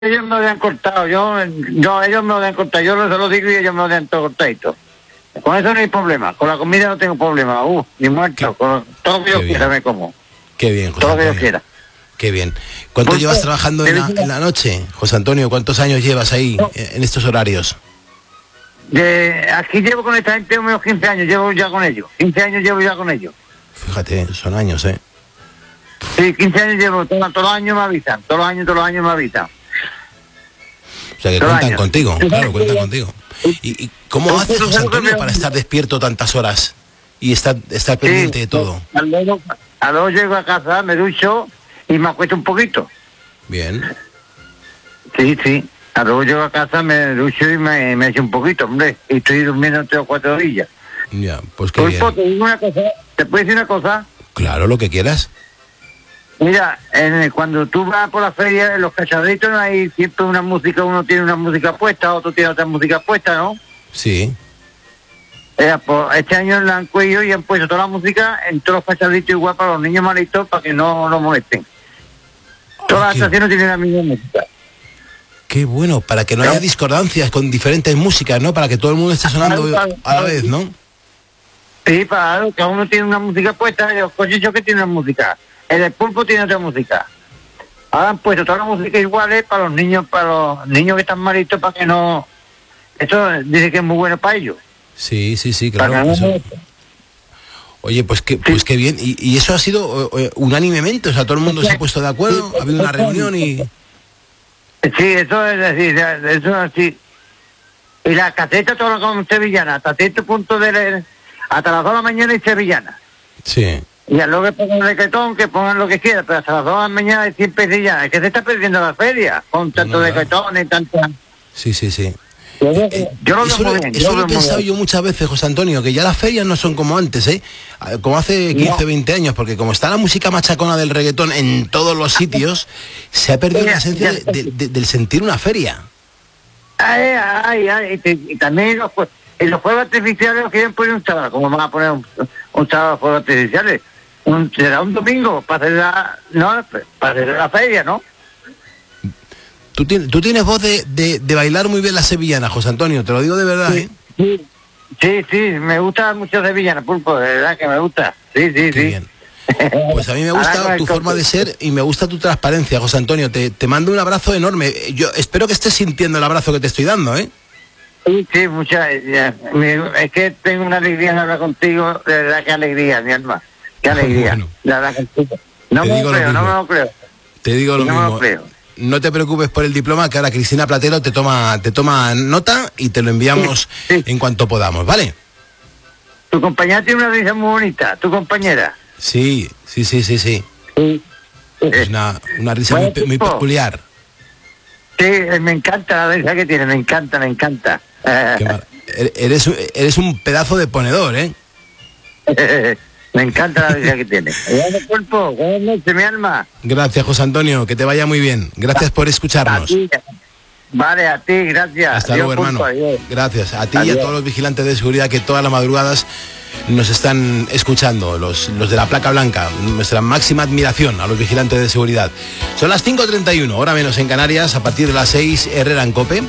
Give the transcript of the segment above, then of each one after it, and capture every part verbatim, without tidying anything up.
ellos me lo habían cortado, yo, yo, ellos me lo habían cortado, yo se lo digo y ellos me lo habían todo cortadito. Con eso no hay problema, con la comida no tengo problema, uh, ni muerto, con todo lo que yo bien. quiera me como. Qué bien, José Todo lo que yo Antonio. quiera. Qué bien. ¿Cuánto Pues, llevas trabajando en la, de- en la noche, José Antonio? ¿Cuántos años llevas ahí No. eh, en estos horarios? De, aquí llevo con esta gente unos quince años, llevo ya con ellos, quince años llevo ya con ellos. Fíjate, son años, ¿eh? Sí, quince años llevo, todos, todos los años me avisan, todos los años, todos los años me avisan. O sea, que Dos cuentan años. contigo, Sí, claro, sí, cuentan sí. contigo. ¿Y, y cómo Pues, haces, pues, José es lo que Antonio, me- para estar despierto tantas horas y estar, estar pendiente de todo? A luego, a luego llego a casa, me ducho y me acuesto un poquito. Bien. Sí, sí. A luego llego a casa, me ducho y me, me echo un poquito, hombre. Y estoy durmiendo tres o cuatro días. Ya, pues qué Pulpo, bien. te digo una cosa, ¿te puedo decir una cosa? Claro, lo que quieras. Mira, en, cuando tú vas por la feria, en los cacharritos no hay siempre una música, uno tiene una música puesta, otro tiene otra música puesta, ¿no? Sí. Eh, pues, este año la han cuello y han puesto toda la música en todos los cacharritos igual para los niños malitos, para que no los molesten. Todas las qué- estaciones tienen la misma música. Qué bueno, para que no haya discordancias con diferentes músicas, ¿no? Para que todo el mundo esté sonando a la vez, ¿no? Sí, para cada uno tiene una música puesta, y los cochichos que tienen música. El del pulpo tiene otra música. Ahora han puesto toda la música iguales para los niños, para los niños que están malitos, para que no... Eso dice que es muy bueno para ellos. Sí, sí, sí, Para claro. que no eso- molesten. Oye, pues qué, pues qué bien. Y, y eso ha sido eh, eh, unánimemente, o sea, todo el mundo se ha puesto de acuerdo, ha habido una reunión y... Sí, eso es decir, eso es así. Y la caseta todo con sevillana, hasta cierto punto de... la- hasta las dos de la mañana y sevillana. Sí. Y a lo que pongan reggaetón, que pongan lo que quieran, pero hasta las dos de la mañana hay siempre sevillana. Es que se está perdiendo la feria, con tanto No, de claro. reggaetón y tanta... Sí, sí, sí. Eh, yo lo veo Eso, muy lo- bien, eso yo lo lo he veo muy pensado bien. yo muchas veces, José Antonio, que ya las ferias no son como antes, ¿eh? Ah, como hace quince, No. veinte años, porque como está la música machacona del reggaetón en todos los sitios, se ha perdido la Mira, esencia ya- de- de- de- del sentir una feria. Ay, ay, ay, y, te- y también los, jue- en los juegos artificiales los quieren poner un sábado. ¿Cómo van a poner un, un sábado juegos artificiales? Un, será un domingo para hacer la, no, para hacer la feria, ¿no? Tú, tienes- tú tienes voz de, de- de bailar muy bien la sevillana, José Antonio, te lo digo de verdad, ¿eh? Sí, sí, sí, me gusta mucho sevillana, pulpo, de verdad que me gusta. Sí, sí, Qué sí. bien. Pues a mí me Ahora con gusta el tu coche. forma de ser y me gusta tu transparencia, José Antonio. Te, te mando un abrazo enorme. Yo espero que estés sintiendo el abrazo que te estoy dando, ¿eh? Sí, sí, mucha, ya, me- es que tengo una alegría en hablar contigo, de verdad que alegría, mi alma, qué alegría, Bueno. de verdad contigo. No Te me digo lo lo creo, no mismo. me lo creo. Te digo lo No me lo mismo. creo. No te preocupes por el diploma, que ahora Cristina Platero te toma, te toma nota y te lo enviamos Sí, sí. en cuanto podamos, ¿vale? Tu compañera tiene una risa muy bonita, tu compañera. Sí, sí, sí, sí, sí. Sí. Es una, una risa Bueno, muy, pe- muy tipo. peculiar. Sí, eh, me encanta la risa que tiene, me encanta, me encanta. Qué mar- er- Eres, eres un pedazo de ponedor, ¿eh? Me encanta la risa que tiene. Buenas cuerpo, buenas noches, mi alma. Gracias, José Antonio, que te vaya muy bien. Gracias por A escucharnos. ti. Vale, a ti, gracias. Hasta Adiós, luego, Pulpo, hermano. adiós. Gracias a ti y a Adiós. todos los vigilantes de seguridad que todas las madrugadas nos están escuchando, los, los de la placa blanca. Nuestra máxima admiración a los vigilantes de seguridad. Son las cinco treinta y uno, hora menos en Canarias, a partir de las seis, Herrera en Cope.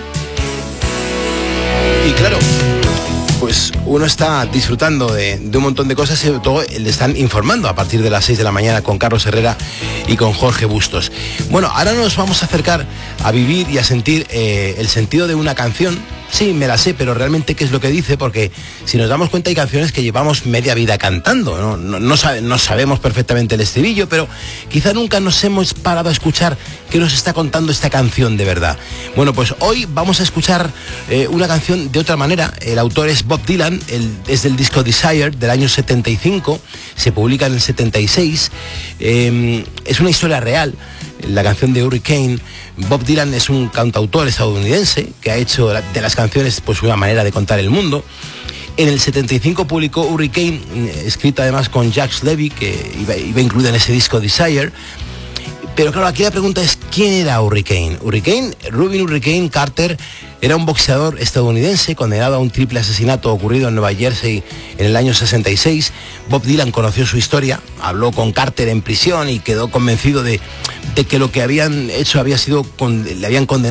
Y claro, pues uno está disfrutando de, de un montón de cosas y sobre todo le están informando a partir de las seis de la mañana con Carlos Herrera y con Jorge Bustos. Bueno, ahora nos vamos a acercar a vivir y a sentir eh, el sentido de una canción. Sí, me la sé, pero realmente qué es lo que dice, porque si nos damos cuenta hay canciones que llevamos media vida cantando, no, no, no, sabe, no sabemos perfectamente el estribillo, pero quizá nunca nos hemos parado a escuchar qué nos está contando esta canción de verdad. Bueno, pues hoy vamos a escuchar eh, una canción de otra manera. El autor es Bob Dylan, el, es del disco Desire del año setenta y cinco, se publica en el setenta y seis, eh, es una historia real. La canción de Hurricane. Bob Dylan es un cantautor estadounidense que ha hecho de las canciones pues una manera de contar el mundo. En el setenta y cinco publicó Hurricane, escrita además con Jacques Levy, que iba, iba incluida en ese disco Desire. Pero claro, aquí la pregunta es, ¿Quién era Hurricane? Hurricane, Rubin Hurricane Carter, era un boxeador estadounidense condenado a un triple asesinato ocurrido en Nueva Jersey en el año sesenta y seis. Bob Dylan conoció su historia, habló con Carter en prisión y quedó convencido de, de que lo que habían hecho había sido, con, le habían condenado